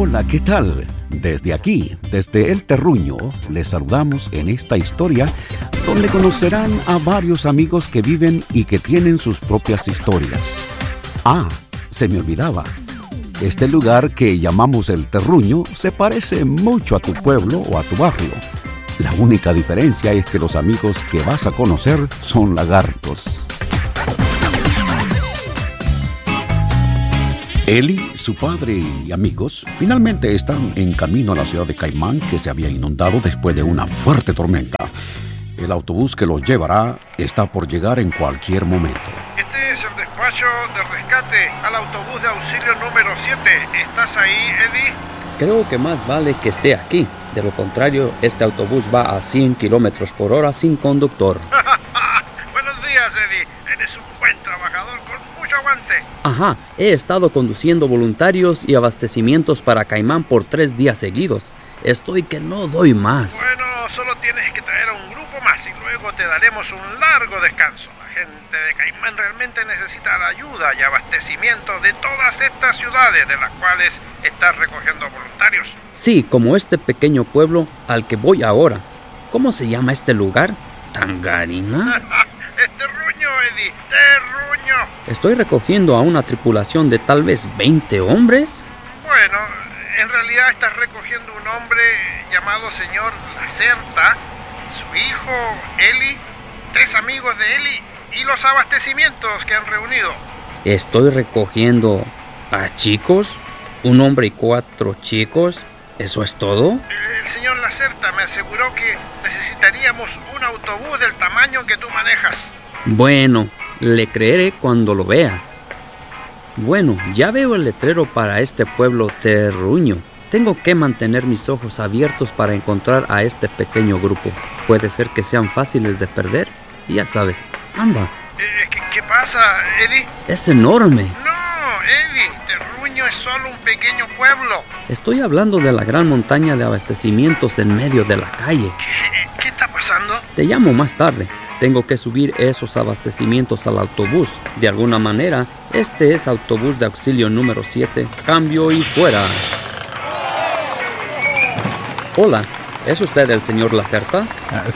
Hola, ¿qué tal? Desde aquí, desde El Terruño, les saludamos en esta historia donde conocerán a varios amigos que viven y que tienen sus propias historias. Ah, se me olvidaba. Este lugar que llamamos El Terruño se parece mucho a tu pueblo o a tu barrio. La única diferencia es que los amigos que vas a conocer son lagartos. Eli, su padre y amigos finalmente están en camino a la ciudad de Caimán, que se había inundado después de una fuerte tormenta. El autobús que los llevará está por llegar en cualquier momento. Este es el despacho de rescate al autobús de auxilio número 7. ¿Estás ahí, Eddie? Creo que más vale que esté aquí. De lo contrario, este autobús va a 100 kilómetros por hora sin conductor. Buenos días, Eddie. Eres un buen trabajador con mucho aguante. Ajá, he estado conduciendo voluntarios y abastecimientos para Caimán por 3 días seguidos. Estoy que no doy más. Bueno, solo tienes que traer a un grupo más y luego te daremos un largo descanso. La gente de Caimán realmente necesita la ayuda y abastecimiento de todas estas ciudades de las cuales estás recogiendo voluntarios. Sí, como este pequeño pueblo al que voy ahora. ¿Cómo se llama este lugar? ¿Tangarina? Es Terruño, Eddie, Terruño. Estoy recogiendo a una tripulación de tal vez 20 hombres. Bueno, en realidad estás recogiendo un hombre llamado señor Lacerta, su hijo Eli, 3 amigos de Eli y los abastecimientos que han reunido. Estoy recogiendo a chicos, un hombre y 4 chicos. ¿Eso es todo? El señor Lacerta me aseguró que necesitaríamos un autobús del tamaño que tú manejas. Bueno, le creeré cuando lo vea. Bueno, ya veo el letrero para este pueblo Terruño. Tengo que mantener mis ojos abiertos para encontrar a este pequeño grupo. Puede ser que sean fáciles de perder. Y ya sabes, anda. ¿Qué pasa, Eddie? Es enorme. No, Eddie, Terruño es solo un pequeño pueblo. Estoy hablando de la gran montaña de abastecimientos en medio de la calle. ¿Qué está pasando? Te llamo más tarde. Tengo que subir esos abastecimientos al autobús. De alguna manera, este es autobús de auxilio número 7. Cambio y fuera. Hola, ¿es usted el señor Lacerta?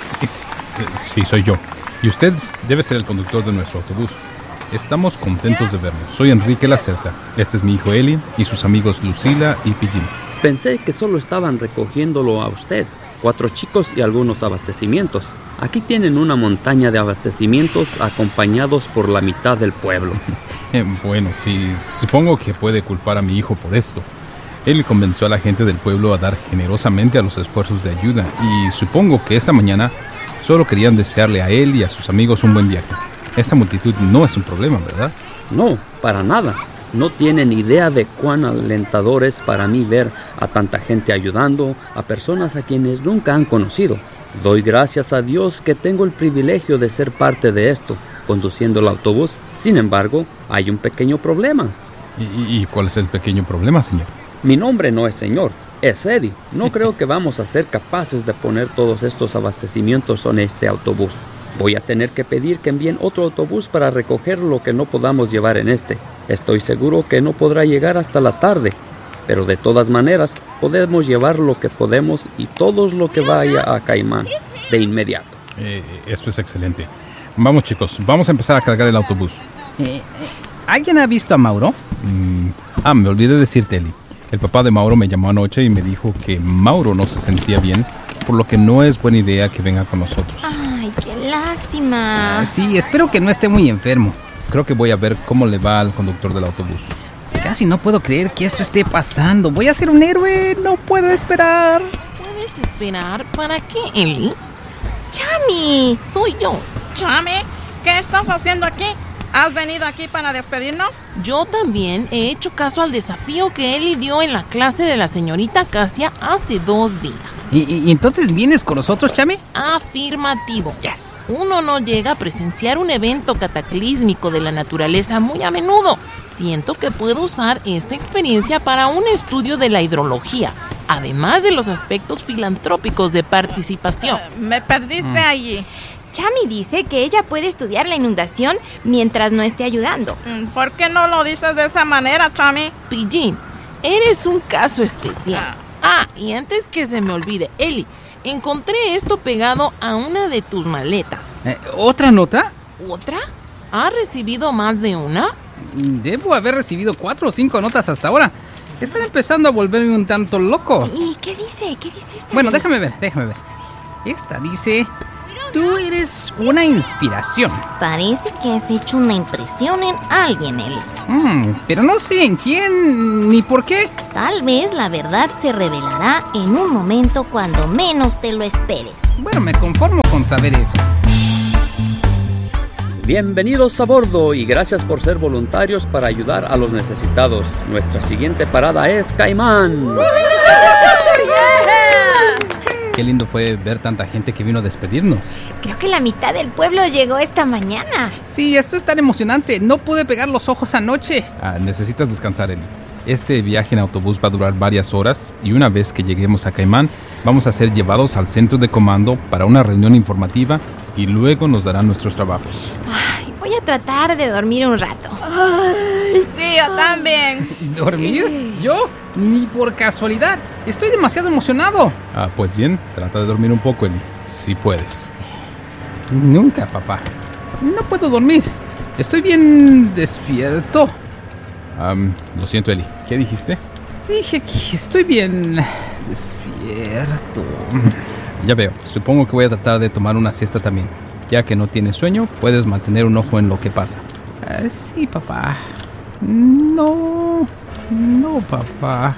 Sí, soy yo. Y usted debe ser el conductor de nuestro autobús. Estamos contentos de vernos. Soy Enrique Lacerta. Este es mi hijo Eli y sus amigos Lucila y Pillín. Pensé que solo estaban recogiéndolo a usted. 4 chicos y algunos abastecimientos. Aquí tienen una montaña de abastecimientos acompañados por la mitad del pueblo. Bueno, sí, supongo que puede culpar a mi hijo por esto. Él convenció a la gente del pueblo a dar generosamente a los esfuerzos de ayuda y supongo que esta mañana solo querían desearle a él y a sus amigos un buen viaje. Esta multitud no es un problema, ¿verdad? No, para nada. No tienen idea de cuán alentador es para mí ver a tanta gente ayudando a personas a quienes nunca han conocido. Doy gracias a Dios que tengo el privilegio de ser parte de esto, conduciendo el autobús. Sin embargo, hay un pequeño problema. ¿Y cuál es el pequeño problema, señor? Mi nombre no es señor, es Eddie. No creo que vamos a ser capaces de poner todos estos abastecimientos en este autobús. Voy a tener que pedir que envíen otro autobús para recoger lo que no podamos llevar en este. Estoy seguro que no podrá llegar hasta la tarde, pero de todas maneras podemos llevar lo que podemos y todo lo que vaya a Caimán de inmediato. Esto es excelente. Vamos, chicos, vamos a empezar a cargar el autobús. ¿Alguien ha visto a Mauro? Me olvidé decirte, Eli. El papá de Mauro me llamó anoche y me dijo que Mauro no se sentía bien, por lo que no es buena idea que venga con nosotros. Ay, qué lástima. Sí, espero que no esté muy enfermo. Creo que voy a ver cómo le va al conductor del autobús. Casi no puedo creer que esto esté pasando. Voy a ser un héroe, no puedo esperar. ¿Puedes esperar? ¿Para qué, Eli? ¡Chami! Soy yo. Chami, ¿qué estás haciendo aquí? ¿Has venido aquí para despedirnos? Yo también he hecho caso al desafío que Eli dio en la clase de la señorita Casia hace 2 días. ¿Y entonces vienes con nosotros, Chami? Afirmativo. Yes. Uno no llega a presenciar un evento cataclísmico de la naturaleza muy a menudo. Siento que puedo usar esta experiencia para un estudio de la hidrología, además de los aspectos filantrópicos de participación. Me perdiste allí. Chami dice que ella puede estudiar la inundación mientras no esté ayudando. ¿Por qué no lo dices de esa manera, Chami? Pillín, Eres un caso especial. Y antes que se me olvide, Eli, encontré esto pegado a una de tus maletas. ¿Otra nota? ¿Otra? ¿Has recibido más de una? Debo haber recibido 4 o 5 notas hasta ahora. Están empezando a volverme un tanto loco. ¿Y qué dice? ¿Qué dice esta? Bueno, déjame ver. Esta dice: tú eres una inspiración. Parece que has hecho una impresión en alguien, Eli. Pero no sé en quién ni por qué. Tal vez la verdad se revelará en un momento cuando menos te lo esperes. Bueno, me conformo con saber eso. Bienvenidos a bordo y gracias por ser voluntarios para ayudar a los necesitados. Nuestra siguiente parada es Caimán. Qué lindo fue ver tanta gente que vino a despedirnos. Creo que la mitad del pueblo llegó esta mañana. Sí, esto es tan emocionante. No pude pegar los ojos anoche. Necesitas descansar, Eli. Este viaje en autobús va a durar varias horas y una vez que lleguemos a Caimán, vamos a ser llevados al centro de comando para una reunión informativa y luego nos darán nuestros trabajos. Voy a tratar de dormir un rato. Sí, yo también. ¿Dormir? ¿Yo? Ni por casualidad. Estoy demasiado emocionado. Pues bien, trata de dormir un poco, Eli, si puedes. Nunca, papá. No puedo dormir. Estoy bien despierto. Lo siento, Eli. ¿Qué dijiste? Dije que estoy bien despierto. Ya veo. Supongo que voy a tratar de tomar una siesta también. Ya que no tienes sueño, puedes mantener un ojo en lo que pasa. Sí, papá. No, papá.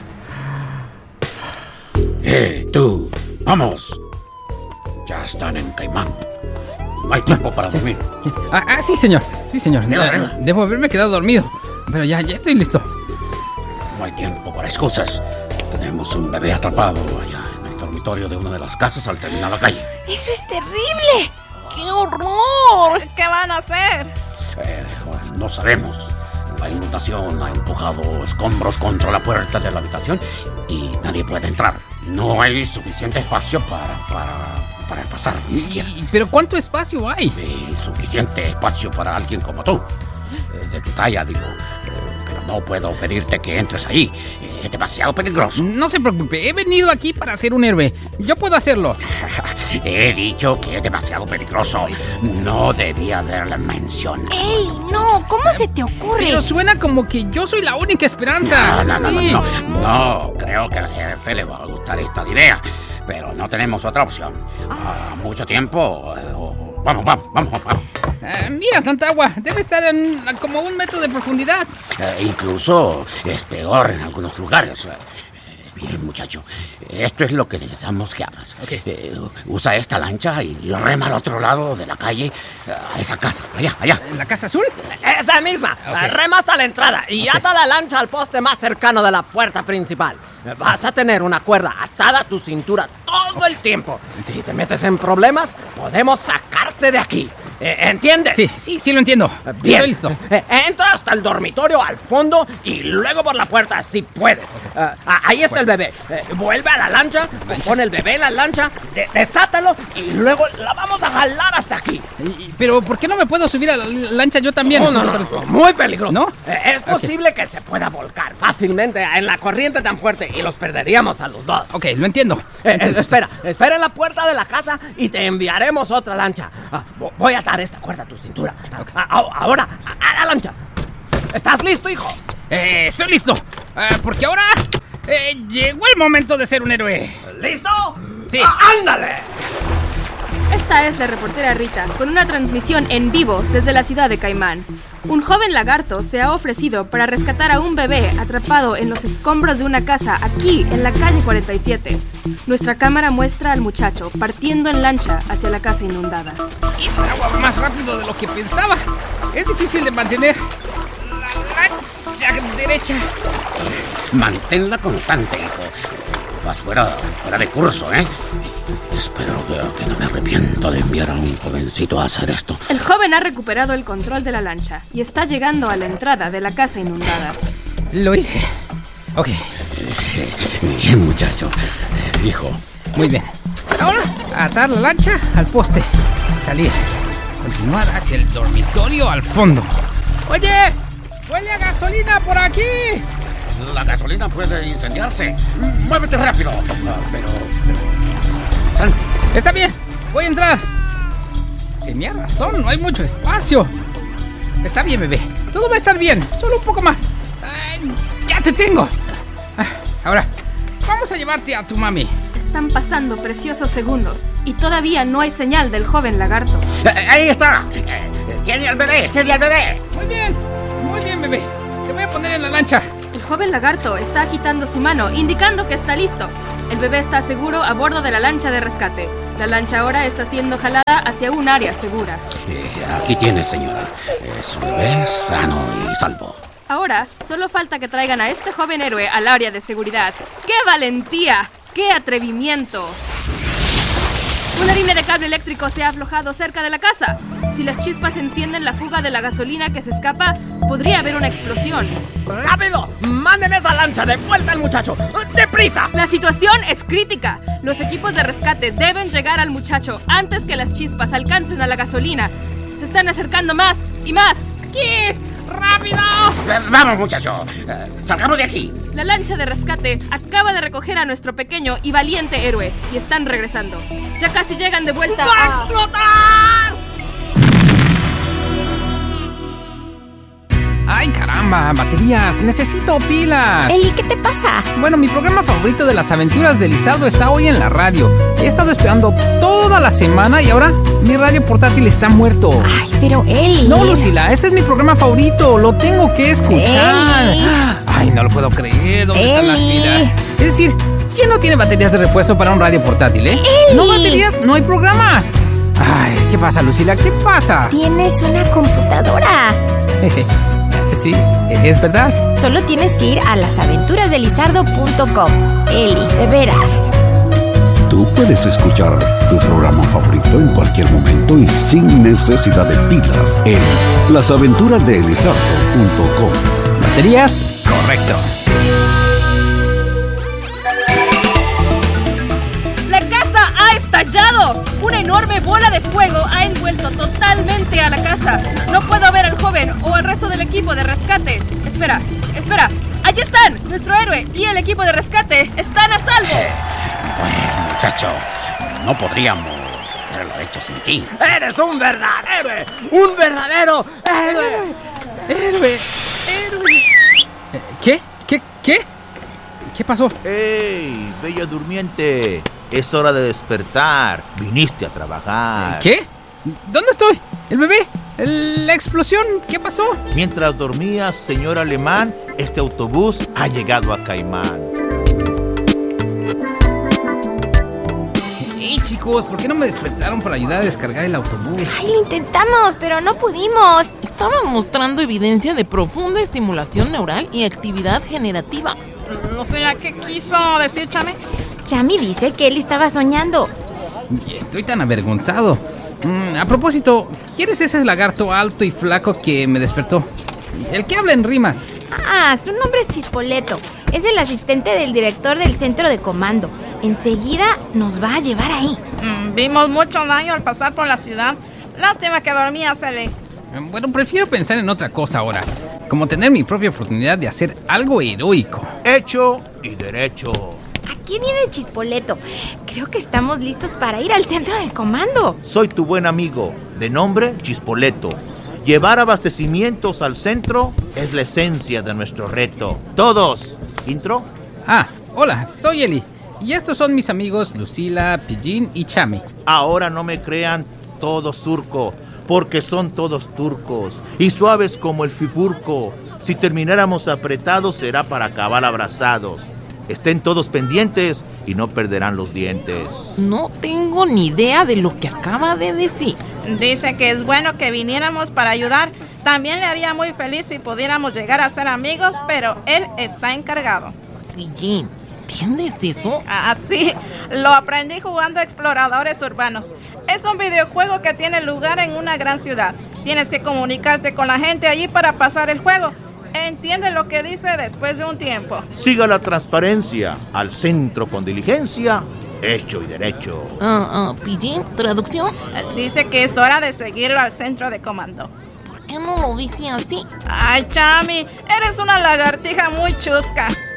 Tú, vamos. Ya están en Caimán. No hay tiempo para dormir. Sí, señor. Arriba. Debo haberme quedado dormido. Pero ya estoy listo. No hay tiempo para excusas. Tenemos un bebé atrapado allá en el dormitorio de una de las casas al terminar la calle. ¡Eso es terrible! ¡Qué horror! ¿Qué van a hacer? No sabemos. La inundación ha empujado escombros contra la puerta de la habitación y nadie puede entrar. No hay suficiente espacio para pasar. ¿Pero cuánto espacio hay? Suficiente espacio para alguien como tú. De tu talla, digo. Pero no puedo pedirte que entres ahí. Es demasiado peligroso. No se preocupe, he venido aquí para ser un héroe. Yo puedo hacerlo. He dicho que es demasiado peligroso. No debía haberla mencionado. Eli, no, ¿cómo se te ocurre? Pero suena como que yo soy la única esperanza. No, creo que al jefe le va a gustar esta idea. Pero no tenemos otra opción. Mucho tiempo. Vamos. Mira, tanta agua. Debe estar en como 1 metro de profundidad. Incluso es peor en algunos lugares. Bien, muchacho. Esto es lo que necesitamos que hagas. Okay. Usa esta lancha y rema al otro lado de la calle a esa casa. Allá. ¿En la casa azul? Esa misma. Okay. Rema hasta la entrada y ata la lancha al poste más cercano de la puerta principal. Vas a tener una cuerda atada a tu cintura todo el tiempo. Si te metes en problemas, podemos sacarte de aquí. ¿Entiendes? Sí, lo entiendo. Bien. Estoy listo. Entra hasta el dormitorio al fondo y luego por la puerta si puedes. Ahí está el bebé. Vuelve a la lancha, pon el bebé en la lancha, desátalo y luego la vamos a jalar hasta aquí. Pero ¿por qué no me puedo subir a la lancha yo también? No, muy peligroso. ¿No? Es posible que se pueda volcar fácilmente en la corriente tan fuerte y los perderíamos a los dos. Ok, lo entiendo. Espera en la puerta de la casa y te enviaremos otra lancha. Voy a atar esta cuerda a tu cintura. Okay. Ahora, a la lancha. ¿Estás listo, hijo? Estoy listo. Porque ahora llegó el momento de ser un héroe. ¿Listo? Sí. ¡Ándale! Esta es la reportera Rita, con una transmisión en vivo desde la ciudad de Caimán. Un joven lagarto se ha ofrecido para rescatar a un bebé atrapado en los escombros de una casa aquí, en la calle 47. Nuestra cámara muestra al muchacho partiendo en lancha hacia la casa inundada. Esta agua va más rápido de lo que pensaba. Es difícil de mantener la lancha derecha. Manténla constante, hijo. Vas fuera de curso, ¿eh? Espero que no me arrepiento de enviar a un jovencito a hacer esto. El joven ha recuperado el control de la lancha y está llegando a la entrada de la casa inundada. Lo hice. Ok. Bien, muchacho. Hijo. Muy bien. Ahora, atar la lancha al poste. Salir. Continuar hacia el dormitorio al fondo. ¡Oye! ¡Huele a gasolina por aquí! La gasolina puede incendiarse. ¡Muévete rápido! Pero... Está bien, voy a entrar. Tenía razón, no hay mucho espacio. Está bien, bebé. Todo va a estar bien. Solo un poco más. ¡Ya te tengo! Ahora, vamos a llevarte a tu mami. Están pasando preciosos segundos y todavía no hay señal del joven lagarto. ¡Ahí está! ¡Tiene al bebé! ¡Tiene al bebé! Muy bien, bebé. Te voy a poner en la lancha. El joven lagarto está agitando su mano, indicando que está listo. El bebé está seguro a bordo de la lancha de rescate. La lancha ahora está siendo jalada hacia un área segura. Aquí tienes, señora. Su bebé sano y salvo. Ahora, solo falta que traigan a este joven héroe al área de seguridad. ¡Qué valentía! ¡Qué atrevimiento! Una línea de cable eléctrico se ha aflojado cerca de la casa. Si las chispas encienden la fuga de la gasolina que se escapa, podría haber una explosión. ¡Rápido! ¡Manden esa lancha de vuelta al muchacho! ¡Deprisa! La situación es crítica. Los equipos de rescate deben llegar al muchacho antes que las chispas alcancen a la gasolina. Se están acercando más y más. ¿Qué? ¡Rápido! ¡Vamos, muchacho! ¡Salgamos de aquí! La lancha de rescate acaba de recoger a nuestro pequeño y valiente héroe y están regresando. Ya casi llegan de vuelta ¡Va a explotar! ¡Ay, caramba! ¡Baterías! ¡Necesito pilas! Eli, ¿qué te pasa? Bueno, mi programa favorito de las aventuras de Lizardo está hoy en la radio. He estado esperando toda la semana y ahora mi radio portátil está muerto. Ay, pero Eli... No, Lucila, este es mi programa favorito. Lo tengo que escuchar. Eli. Ay, no lo puedo creer. ¿Dónde están las pilas? Es decir, ¿quién no tiene baterías de repuesto para un radio portátil, Eli. No baterías, no hay programa. Ay, ¿qué pasa, Lucila? ¿Qué pasa? Tienes una computadora. Sí, es verdad. Solo tienes que ir a lasaventurasdelizardo.com. Eli, de veras. Tú puedes escuchar tu programa favorito en cualquier momento y sin necesidad de pilas en lasaventurasdelizardo.com. Baterías, correcto. ¡La casa ha estallado! Una enorme bola de fuego ha envuelto totalmente a la casa. No puedo ver al joven o al resto del equipo de rescate. Espera. ¡Allí están! Nuestro héroe y el equipo de rescate están a salvo. Bueno, muchacho, no podríamos haberlo hecho sin ti. ¡Eres un verdadero héroe! ¡Un verdadero héroe! ¡Héroe! ¿Qué? ¿Qué pasó? ¡Ey, bella durmiente! Es hora de despertar. Viniste a trabajar. ¿Qué? ¿Dónde estoy? ¿El bebé? ¿La explosión? ¿Qué pasó? Mientras dormías, señor alemán, este autobús ha llegado a Caimán. Hey, chicos, ¿por qué no me despertaron para ayudar a descargar el autobús? Ay, lo intentamos, pero no pudimos. Estaba mostrando evidencia de profunda estimulación neural y actividad generativa. No sé, ¿qué quiso decir Chami? Chami dice que él estaba soñando. Y estoy tan avergonzado. A propósito, ¿quién es ese lagarto alto y flaco que me despertó? El que habla en rimas. Ah, su nombre es Chispoleto. Es el asistente del director del centro de comando. Enseguida nos va a llevar ahí. Vimos mucho daño al pasar por la ciudad. Lástima que dormías, Eli. Bueno, prefiero pensar en otra cosa ahora. Como tener mi propia oportunidad de hacer algo heroico. Hecho y derecho. Aquí viene Chispoleto. Creo que estamos listos para ir al centro del comando. Soy tu buen amigo, de nombre Chispoleto. Llevar abastecimientos al centro es la esencia de nuestro reto. Todos, ¿intro? Hola, soy Eli. Y estos son mis amigos Lucila, Pillín y Chami. Ahora no me crean todo surco, porque son todos turcos y suaves como el fifurco. Si termináramos apretados será para acabar abrazados. Estén todos pendientes y no perderán los dientes. No tengo ni idea de lo que acaba de decir. Dice que es bueno que viniéramos para ayudar. También le haría muy feliz si pudiéramos llegar a ser amigos, pero él está encargado. Pillín, ¿entiendes eso? Sí, lo aprendí jugando Exploradores Urbanos. Es un videojuego que tiene lugar en una gran ciudad. Tienes que comunicarte con la gente allí para pasar el juego. Entiende lo que dice después de un tiempo. Siga la transparencia. Al centro con diligencia. Hecho y derecho. Pillín, ¿traducción? Dice que es hora de seguirlo al centro de comando. ¿Por qué no lo dice así? Ay, Chami, eres una lagartija muy chusca.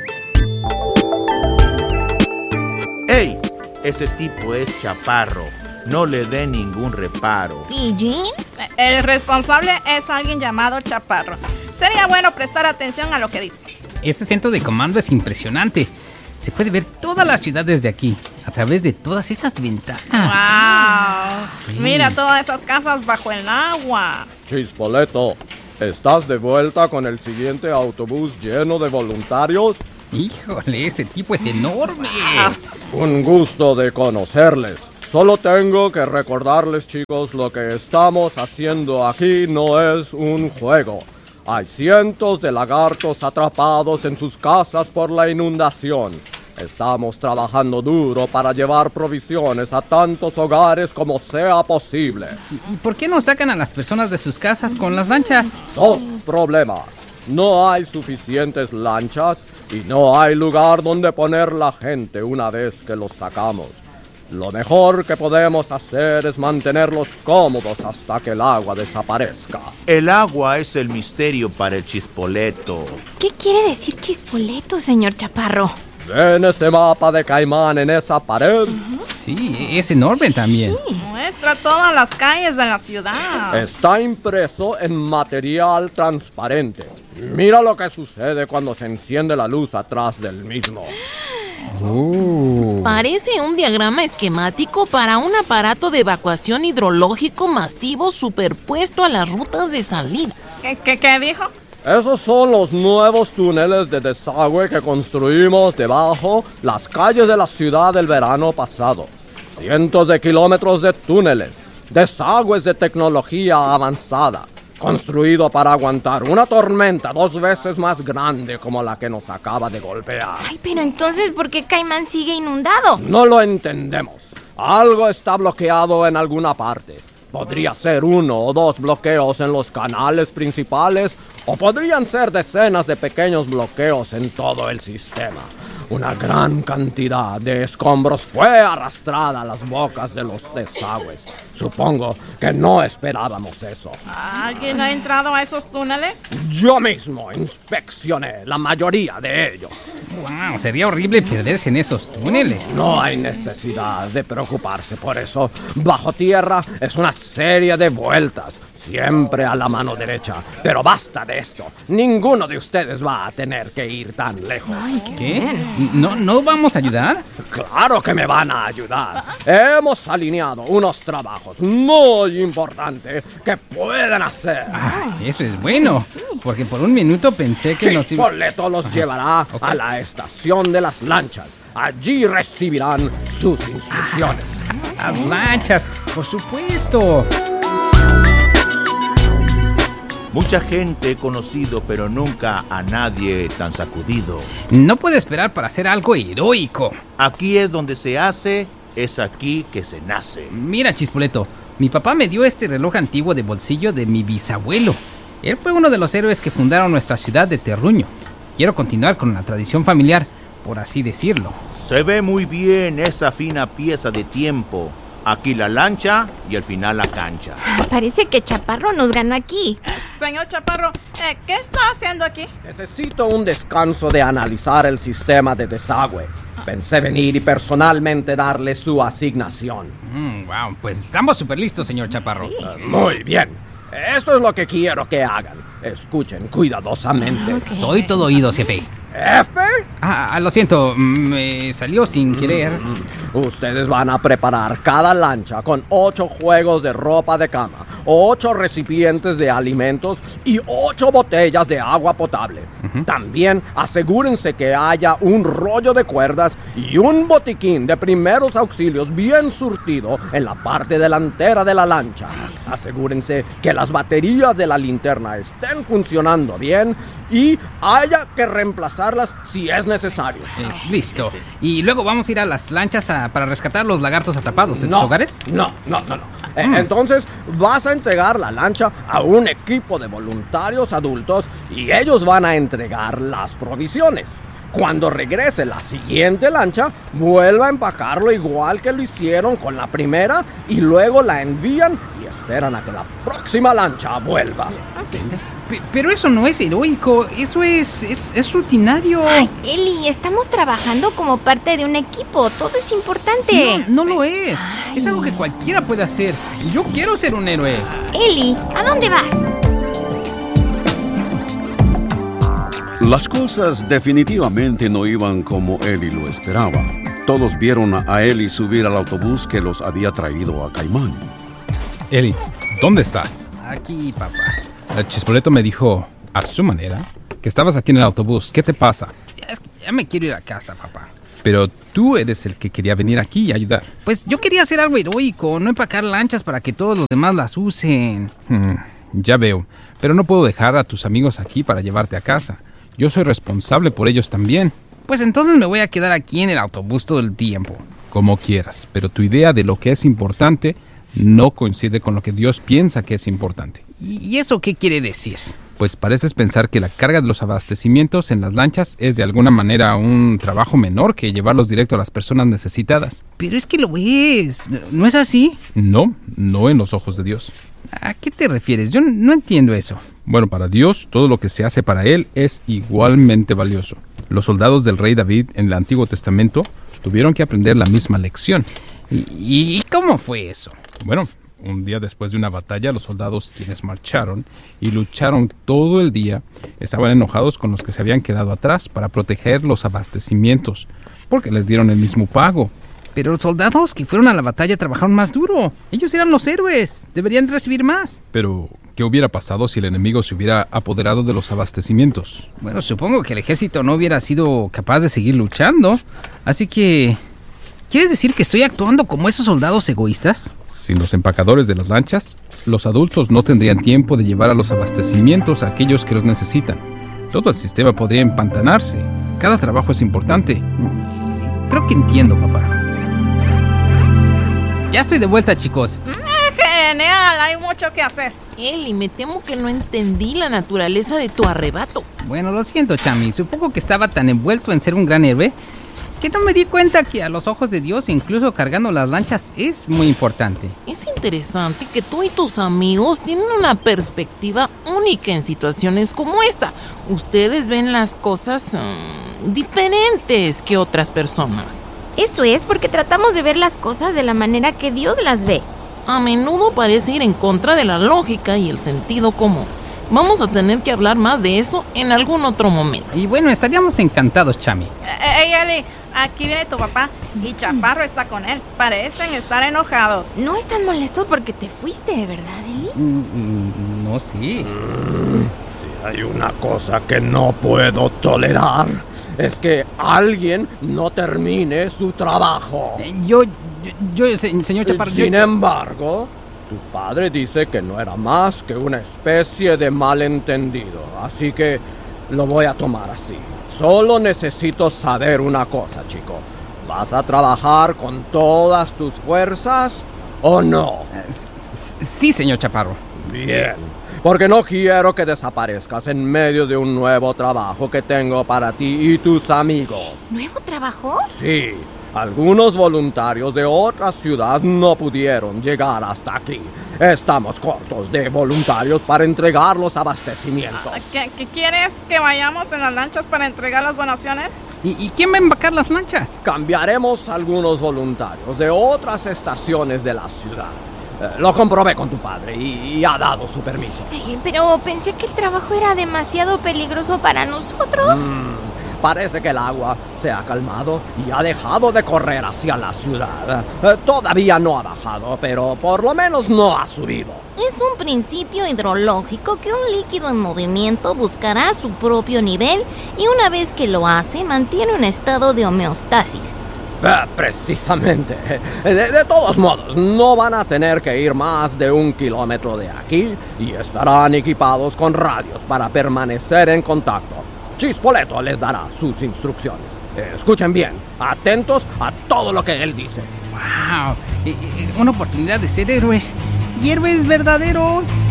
Ese tipo es Chaparro. No le dé ningún reparo. ¿Y Jean? El responsable es alguien llamado Chaparro. Sería bueno prestar atención a lo que dice. Este centro de comando es impresionante. Se puede ver toda la ciudad desde aquí, a través de todas esas ventanas. ¡Wow! Sí. Mira todas esas casas bajo el agua. Chispoleto, ¿estás de vuelta con el siguiente autobús lleno de voluntarios? Híjole, ese tipo es enorme. Un gusto de conocerles. Solo tengo que recordarles, chicos, lo que estamos haciendo aquí no es un juego. Hay cientos de lagartos atrapados en sus casas por la inundación. Estamos trabajando duro para llevar provisiones a tantos hogares como sea posible. ¿Y por qué no sacan a las personas de sus casas con las lanchas? Dos problemas. No hay suficientes lanchas y no hay lugar donde poner la gente una vez que los sacamos. Lo mejor que podemos hacer es mantenerlos cómodos hasta que el agua desaparezca. El agua es el misterio para el Chispoleto. ¿Qué quiere decir Chispoleto, señor Chaparro? ¿Ven ese mapa de Caimán en esa pared? Sí, es enorme también. Muestra todas las calles de la ciudad. Está impreso en material transparente. Mira lo que sucede cuando se enciende la luz atrás del mismo. Parece un diagrama esquemático para un aparato de evacuación hidrológico masivo superpuesto a las rutas de salida. ¿Qué dijo? Esos son los nuevos túneles de desagüe que construimos debajo las calles de la ciudad el verano pasado. Cientos de kilómetros de túneles, desagües de tecnología avanzada, construido para aguantar una tormenta 2 veces más grande como la que nos acaba de golpear. Ay, pero entonces, ¿por qué Caimán sigue inundado? No lo entendemos. Algo está bloqueado en alguna parte. Podría ser 1 o 2 bloqueos en los canales principales, o podrían ser decenas de pequeños bloqueos en todo el sistema. Una gran cantidad de escombros fue arrastrada a las bocas de los desagües. Supongo que no esperábamos eso. ¿Alguien ha entrado a esos túneles? Yo mismo inspeccioné la mayoría de ellos. Wow, sería horrible perderse en esos túneles. No hay necesidad de preocuparse por eso. Bajo tierra es una serie de vueltas. Siempre a la mano derecha. Pero basta de esto. Ninguno de ustedes va a tener que ir tan lejos. Ay, ¿Qué? ¿No vamos a ayudar? Claro que me van a ayudar. Hemos alineado unos trabajos muy importantes que pueden hacer. Eso es bueno. Porque por un minuto pensé que nos iba... Chispoleto los llevará a la estación de las lanchas. Allí recibirán sus instrucciones. Las lanchas, por supuesto. Mucha gente he conocido, pero nunca a nadie tan sacudido. No puedo esperar para hacer algo heroico. Aquí es donde se hace, es aquí que se nace. Mira, Chispoleto, mi papá me dio este reloj antiguo de bolsillo de mi bisabuelo. Él fue uno de los héroes que fundaron nuestra ciudad de Terruño. Quiero continuar con la tradición familiar, por así decirlo. Se ve muy bien esa fina pieza de tiempo. Aquí la lancha y al final la cancha. Parece que Chaparro nos ganó aquí. Señor Chaparro, ¿qué está haciendo aquí? Necesito un descanso de analizar el sistema de desagüe. Pensé venir y personalmente darle su asignación. Wow, pues estamos súper listos, señor Chaparro. Muy bien. Esto es lo que quiero que hagan. Escuchen cuidadosamente. Soy todo oídos, jefe. ¿Jefe? Lo siento, me salió sin querer. Ustedes van a preparar cada lancha con 8 juegos de ropa de cama, 8 recipientes de alimentos y 8 botellas de agua potable. También asegúrense que haya un rollo de cuerdas y un botiquín de primeros auxilios bien surtido en la parte delantera de la lancha. Asegúrense que las baterías de la linterna estén funcionando bien y haya que reemplazarlas si es necesario. Listo. Y luego vamos a ir a las lanchas para rescatar los lagartos atrapados en sus hogares. No. Entonces vas a entregar la lancha a un equipo de voluntarios adultos y ellos van a entregar las provisiones. Cuando regrese la siguiente lancha, vuelva a empacarlo igual que lo hicieron con la primera y luego la envían y esperan a que la próxima lancha vuelva. Pero eso no es heroico, eso es rutinario. Ay, Eli, estamos trabajando como parte de un equipo, todo es importante. No lo es. Ay. Es algo que cualquiera puede hacer. Yo quiero ser un héroe. Eli, ¿a dónde vas? Las cosas definitivamente no iban como Eli lo esperaba. Todos vieron a Eli subir al autobús que los había traído a Caimán. Eli, ¿dónde estás? Aquí, papá. El Chispoleto me dijo, a su manera, que estabas aquí en el autobús. ¿Qué te pasa? Ya me quiero ir a casa, papá. Pero tú eres el que quería venir aquí y ayudar. Pues yo quería hacer algo heroico, no empacar lanchas para que todos los demás las usen. Ya veo, pero no puedo dejar a tus amigos aquí para llevarte a casa. Yo soy responsable por ellos también. Pues entonces me voy a quedar aquí en el autobús todo el tiempo. Como quieras, pero tu idea de lo que es importante no coincide con lo que Dios piensa que es importante. ¿Y eso qué quiere decir? Pues pareces pensar que la carga de los abastecimientos en las lanchas es de alguna manera un trabajo menor que llevarlos directo a las personas necesitadas. Pero es que lo es, ¿no es así? No en los ojos de Dios. ¿A qué te refieres? Yo no entiendo eso. Bueno, para Dios, todo lo que se hace para Él es igualmente valioso. Los soldados del rey David en el Antiguo Testamento tuvieron que aprender la misma lección. ¿Y cómo fue eso? Bueno, un día después de una batalla, los soldados quienes marcharon y lucharon todo el día estaban enojados con los que se habían quedado atrás para proteger los abastecimientos, porque les dieron el mismo pago. Pero los soldados que fueron a la batalla trabajaron más duro. Ellos eran los héroes. Deberían recibir más. Pero, ¿qué hubiera pasado si el enemigo se hubiera apoderado de los abastecimientos? Bueno, supongo que el ejército no hubiera sido capaz de seguir luchando. Así que... ¿quieres decir que estoy actuando como esos soldados egoístas? Sin los empacadores de las lanchas, los adultos no tendrían tiempo de llevar a los abastecimientos a aquellos que los necesitan. Todo el sistema podría empantanarse. Cada trabajo es importante. Creo que entiendo, papá. Ya estoy de vuelta, chicos. Genial, hay mucho que hacer. Eli, me temo que no entendí la naturaleza de tu arrebato. Bueno, lo siento, Chami. Supongo que estaba tan envuelto en ser un gran héroe que no me di cuenta que a los ojos de Dios, incluso cargando las lanchas, es muy importante. Es interesante que tú y tus amigos tienen una perspectiva única en situaciones como esta. Ustedes ven las cosas diferentes que otras personas. Eso es porque tratamos de ver las cosas de la manera que Dios las ve. A menudo parece ir en contra de la lógica y el sentido común. Vamos a tener que hablar más de eso en algún otro momento. Y bueno, estaríamos encantados, Chami. Hey, Eli, aquí viene tu papá y Chaparro está con él. Parecen estar enojados. No están molestos porque te fuiste, ¿verdad, Eli? No, sí. Si hay una cosa que no puedo tolerar, es que alguien no termine su trabajo. Yo, señor Chaparro... Sin embargo, tu padre dice que no era más que una especie de malentendido, así que lo voy a tomar así. Solo necesito saber una cosa, chico. ¿Vas a trabajar con todas tus fuerzas o no? Sí, señor Chaparro. Bien, porque no quiero que desaparezcas en medio de un nuevo trabajo que tengo para ti y tus amigos. ¿Nuevo trabajo? Sí. Algunos voluntarios de otra ciudad no pudieron llegar hasta aquí. Estamos cortos de voluntarios para entregar los abastecimientos. ¿Qué quieres que vayamos en las lanchas para entregar las donaciones? ¿Y quién va a embarcar las lanchas? Cambiaremos algunos voluntarios de otras estaciones de la ciudad. Lo comprobé con tu padre y ha dado su permiso. Pero pensé que el trabajo era demasiado peligroso para nosotros. Parece que el agua se ha calmado y ha dejado de correr hacia la ciudad. Todavía no ha bajado, pero por lo menos no ha subido. Es un principio hidrológico que un líquido en movimiento buscará su propio nivel y una vez que lo hace, mantiene un estado de homeostasis. Precisamente. De todos modos, no van a tener que ir más de 1 kilómetro de aquí y estarán equipados con radios para permanecer en contacto. Chispoleto les dará sus instrucciones. Escuchen bien, atentos a todo lo que él dice. ¡Wow! Una oportunidad de ser héroes. Y héroes verdaderos.